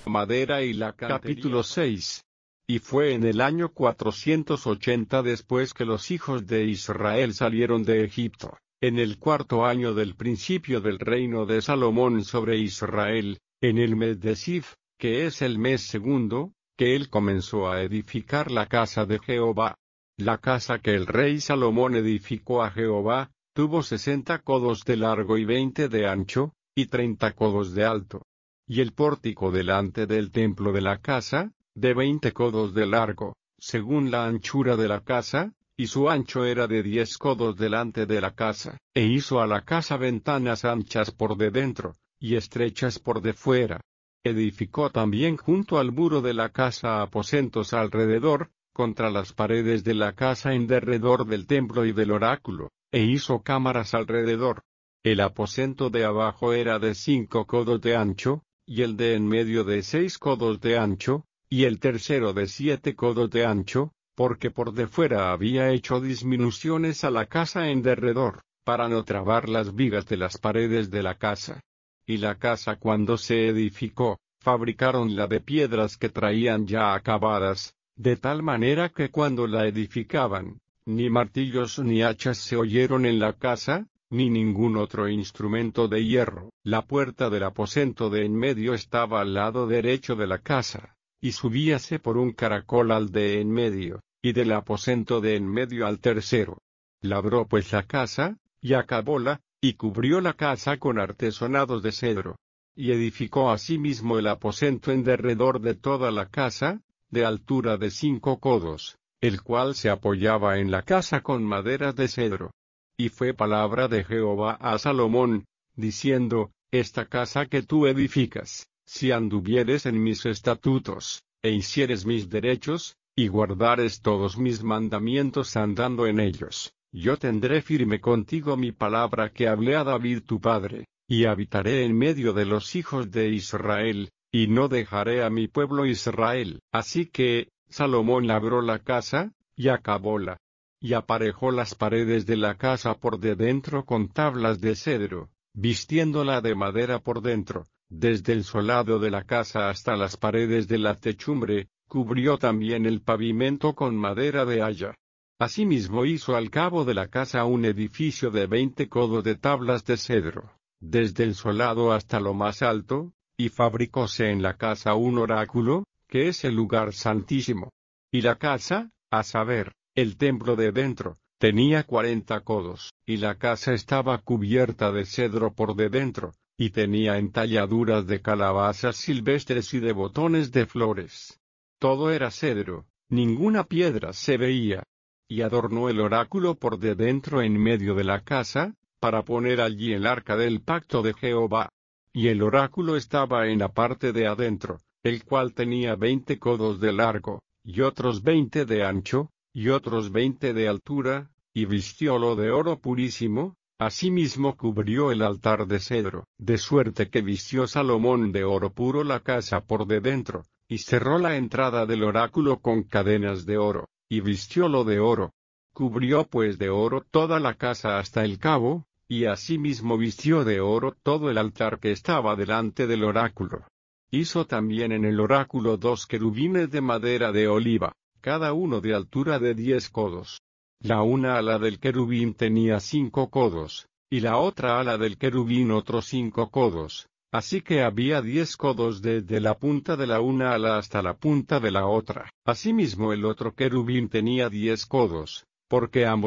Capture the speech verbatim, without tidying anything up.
madera y la cantería. Capítulo seis. Y fue en el año cuatrocientos ochenta después que los hijos de Israel salieron de Egipto, en el cuarto año del principio del reino de Salomón sobre Israel, en el mes de Sif, que es el mes segundo, que él comenzó a edificar la casa de Jehová. La casa que el rey Salomón edificó a Jehová, tuvo sesenta codos de largo y veinte de ancho, y treinta codos de alto. Y el pórtico delante del templo de la casa, de veinte codos de largo, según la anchura de la casa, y su ancho era de diez codos delante de la casa, e hizo a la casa ventanas anchas por de dentro, y estrechas por de fuera. Edificó también junto al muro de la casa aposentos alrededor, contra las paredes de la casa en derredor del templo y del oráculo, e hizo cámaras alrededor. El aposento de abajo era de cinco codos de ancho, y el de en medio de seis codos de ancho, y el tercero de siete codos de ancho, porque por de fuera había hecho disminuciones a la casa en derredor, para no trabar las vigas de las paredes de la casa. Y la casa cuando se edificó, fabricaronla de piedras que traían ya acabadas, de tal manera que cuando la edificaban, ni martillos ni hachas se oyeron en la casa, ni ningún otro instrumento de hierro. La puerta del aposento de en medio estaba al lado derecho de la casa, y subíase por un caracol al de en medio, y del aposento de en medio al tercero. Labró pues la casa, y acabóla, y cubrió la casa con artesonados de cedro. Y edificó asimismo el aposento en derredor de toda la casa, de altura de cinco codos, el cual se apoyaba en la casa con maderas de cedro. Y fue palabra de Jehová a Salomón, diciendo, Esta casa que tú edificas, si anduvieres en mis estatutos, e hicieres mis derechos, y guardares todos mis mandamientos andando en ellos, yo tendré firme contigo mi palabra que hablé a David tu padre, y habitaré en medio de los hijos de Israel, y no dejaré a mi pueblo Israel. Así que, Salomón labró la casa, y acabóla. Y aparejó las paredes de la casa por de dentro con tablas de cedro, vistiéndola de madera por dentro, desde el solado de la casa hasta las paredes de la techumbre, cubrió también el pavimento con madera de haya. Asimismo hizo al cabo de la casa un edificio de veinte codos de tablas de cedro, desde el solado hasta lo más alto, y fabricóse en la casa un oráculo, que es el lugar santísimo. Y la casa, a saber, el templo de dentro, tenía cuarenta codos, y la casa estaba cubierta de cedro por de dentro, y tenía entalladuras de calabazas silvestres y de botones de flores. Todo era cedro, ninguna piedra se veía. Y adornó el oráculo por de dentro en medio de la casa, para poner allí el arca del pacto de Jehová. Y el oráculo estaba en la parte de adentro, el cual tenía veinte codos de largo, y otros veinte de ancho, y otros veinte de altura, y vistiólo de oro purísimo. Asimismo cubrió el altar de cedro, de suerte que vistió Salomón de oro puro la casa por de dentro, y cerró la entrada del oráculo con cadenas de oro, y vistiólo de oro. Cubrió pues de oro toda la casa hasta el cabo, y asimismo vistió de oro todo el altar que estaba delante del oráculo. Hizo también en el oráculo dos querubines de madera de oliva, cada uno de altura de diez codos. La una ala del querubín tenía cinco codos, y la otra ala del querubín otros cinco codos, así que había diez codos desde la punta de la una ala hasta la punta de la otra. Asimismo el otro querubín tenía diez codos, porque ambos